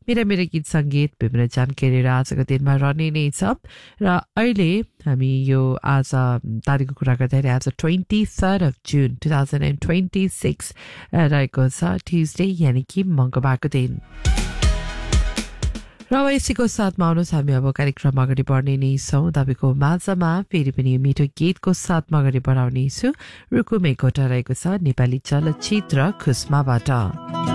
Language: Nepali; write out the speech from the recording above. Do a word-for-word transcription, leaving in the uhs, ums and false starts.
मेरा मेरो गीत सङ्गीत विभिन्न जानकारी र आजको दिनमा रहने नै छ र अहिले हामी यो आज तारिकको कुरा गर्दाखेरि आज ट्वेन्टी थर्ड अफ जुन two thousand and twenty six रहेको छ ट्युजडे यानि कि मङ्गलबारको दिन र यसैको साथमा आउनुहोस् हामी अब कार्यक्रम अगाडि बढ्ने नै छौँ तपाईँको माझमा फेरि पनि मिठो गीतको साथमा अगाडि बढाउनेछु रुकुमे कोटा रहेको छ नेपाली चलचित्र खुस्माबाट